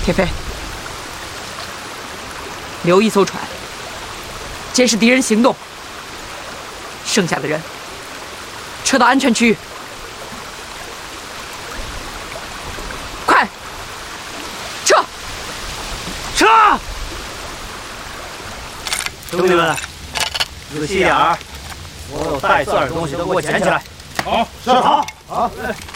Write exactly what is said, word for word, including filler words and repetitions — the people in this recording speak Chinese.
铁飞，留一艘船，监视敌人行动。剩下的人撤到安全区域。快，撤！ 撤！兄弟们，仔细点儿，所有带刺儿的东西都给我捡起来。 好，是好，好。